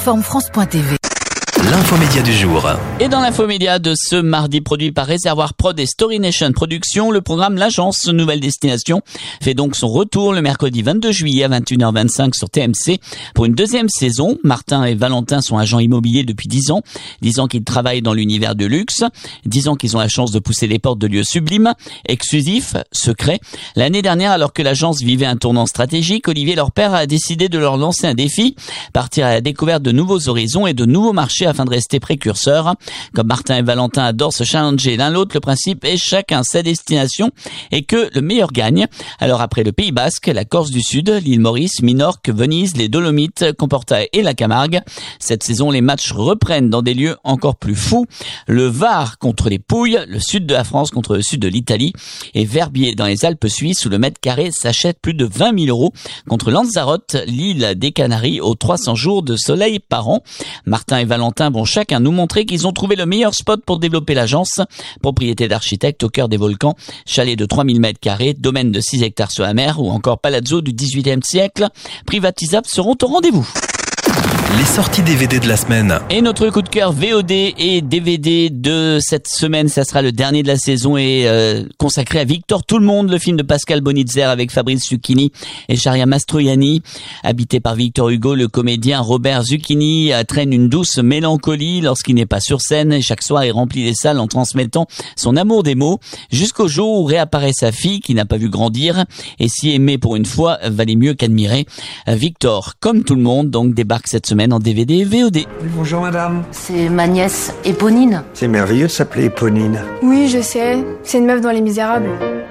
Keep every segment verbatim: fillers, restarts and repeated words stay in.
Forme France point T V. L'infomédia du jour. Et dans l'infomédia de ce mardi, produit par Réservoir Prod et Story Nation Productions, le programme L'Agence Nouvelle Destination fait donc son retour le mercredi vingt-deux juillet à vingt et une heures vingt-cinq sur T M C pour une deuxième saison. Martin et Valentin sont agents immobiliers depuis dix ans, dix ans qu'ils travaillent dans l'univers de luxe, dix ans qu'ils ont la chance de pousser les portes de lieux sublimes, exclusifs, secrets. L'année dernière, alors que l'agence vivait un tournant stratégique, Olivier, leur père, a décidé de leur lancer un défi, partir à la découverte de nouveaux horizons et de nouveaux marchés afin de rester précurseurs. Comme Martin et Valentin adorent se challenger l'un l'autre, le principe est chacun sa destination et que le meilleur gagne. Alors après le Pays Basque, la Corse du Sud, l'île Maurice, Minorque, Venise, les Dolomites, Comporta et la Camargue, cette saison les matchs reprennent dans des lieux encore plus fous. Le Var contre les Pouilles, le sud de la France contre le sud de l'Italie et Verbier dans les Alpes suisses où le mètre carré s'achète plus de vingt mille euros contre Lanzarote, l'île des Canaries aux trois cents jours de soleil par an. Martin et Valentin vont chacun nous montrer qu'ils ont trouvé le meilleur spot pour développer l'agence. Propriété d'architecte au cœur des volcans, chalet de trois mille mètres carrés, domaine de six hectares sur la mer ou encore palazzo du dix-huitième siècle, privatisables seront au rendez-vous. Les sorties D V D de la semaine. Et notre coup de cœur V O D et D V D de cette semaine, ça sera le dernier de la saison et euh, consacré à Victor Tout le Monde, le film de Pascal Bonitzer avec Fabrice Zucchini et Sharia Mastroianni. Habité par Victor Hugo, le comédien Robert Zucchini traîne une douce mélancolie lorsqu'il n'est pas sur scène et chaque soir il remplit les salles en transmettant son amour des mots jusqu'au jour où réapparaît sa fille qui n'a pas vu grandir et si aimer pour une fois valait mieux qu'admirer. Victor, comme tout le monde, donc débarque cette semaine en D V D et V O D. Oui, bonjour madame. C'est ma nièce Éponine. C'est merveilleux de s'appeler Éponine. Oui, je sais. C'est une meuf dans Les Misérables.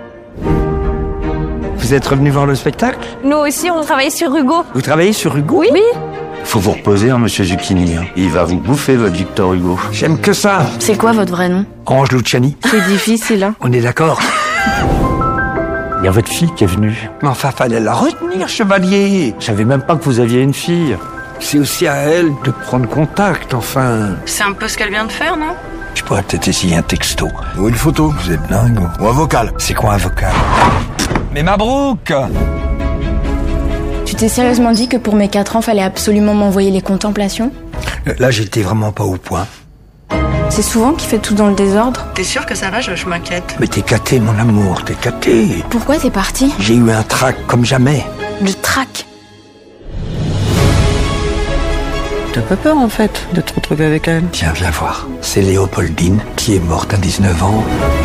Vous êtes revenu voir le spectacle? Nous aussi, on travaille sur Hugo. Vous travaillez sur Hugo? Oui. Oui. Faut vous reposer, hein, monsieur Zucchini. Hein. Il va vous bouffer, votre Victor Hugo. J'aime que ça. C'est quoi votre vrai nom? Ange Luciani. C'est difficile, hein. On est d'accord? Il y a votre fille qui est venue. Mais enfin, fallait la retenir, chevalier. Je savais même pas que vous aviez une fille. C'est aussi à elle de prendre contact, enfin. C'est un peu ce qu'elle vient de faire, non? Je pourrais peut-être essayer un texto. Ou une photo. Vous êtes dingue. Ou un vocal. C'est quoi un vocal? Mais Mabrouk! Tu t'es sérieusement dit que pour mes quatre ans, fallait absolument m'envoyer les contemplations? Là, j'étais vraiment pas au point. C'est souvent qu'il fait tout dans le désordre. T'es sûr que ça va? Je, je m'inquiète. Mais t'es caté, mon amour, t'es caté. Pourquoi t'es parti? J'ai eu un trac comme jamais. Le trac. T'as pas peur en fait de te retrouver avec elle? Tiens, viens voir. C'est Léopoldine qui est morte à dix-neuf ans.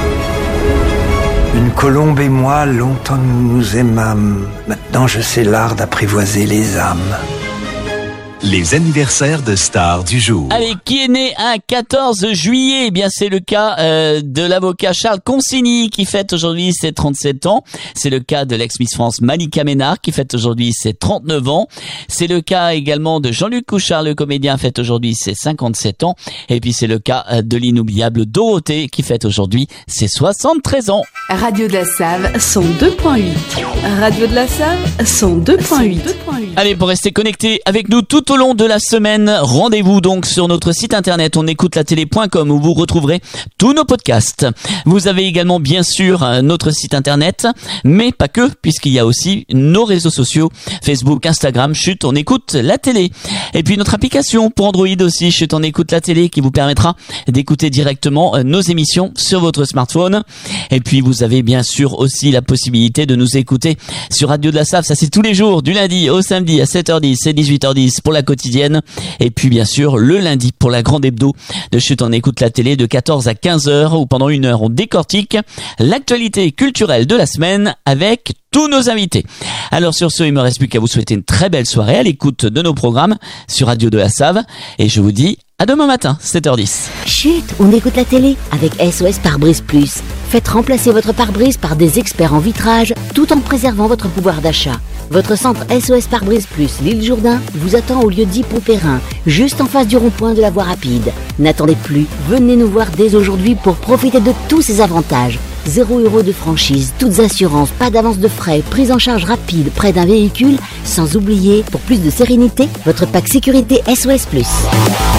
Une colombe et moi, longtemps nous nous aimâmes. Maintenant je sais l'art d'apprivoiser les âmes. Les anniversaires de stars du jour. Allez, qui est né un quatorze juillet? Eh bien, c'est le cas euh, de l'avocat Charles Consigny qui fête aujourd'hui ses trente-sept ans. C'est le cas de l'ex-Miss France Malika Ménard qui fête aujourd'hui ses trente-neuf ans. C'est le cas également de Jean-Luc Couchard, le comédien, fête aujourd'hui ses cinquante-sept ans. Et puis c'est le cas de l'inoubliable Dorothée qui fête aujourd'hui ses soixante-treize ans. Radio de la Save, cent deux point huit. Radio de la Save, cent deux point huit. Allez, pour rester connecté avec nous tout au long de la semaine, rendez-vous donc sur notre site internet on écoute la télé point com où vous retrouverez tous nos podcasts. Vous avez également bien sûr notre site internet, mais pas que, puisqu'il y a aussi nos réseaux sociaux, Facebook, Instagram, Chut, on écoute la télé. Et puis notre application pour Android aussi, Chut, on écoute la télé, qui vous permettra d'écouter directement nos émissions sur votre smartphone. Et puis vous avez bien sûr aussi la possibilité de nous écouter sur Radio de la Save, ça c'est tous les jours, du lundi au samedi à sept heures dix et dix-huit heures dix pour la quotidienne. Et puis bien sûr le lundi pour la grande hebdo de Chut, on écoute la télé de quatorze à quinze heures où pendant une heure on décortique l'actualité culturelle de la semaine avec tous nos invités. Alors sur ce, il me reste plus qu'à vous souhaiter une très belle soirée à l'écoute de nos programmes sur Radio de la Save et je vous dis à demain matin, sept heures dix. Chut, on écoute la télé avec S O S Pare-Brise Plus. Faites remplacer votre pare-brise par des experts en vitrage tout en préservant votre pouvoir d'achat. Votre centre S O S Pare-Brise Plus l'île Jourdain vous attend au lieu dit Pontperrin, juste en face du rond-point de la voie rapide. N'attendez plus, venez nous voir dès aujourd'hui pour profiter de tous ces avantages. Zéro euro de franchise, toutes assurances, pas d'avance de frais, prise en charge rapide près d'un véhicule, sans oublier, pour plus de sérénité, votre pack sécurité S O S Plus.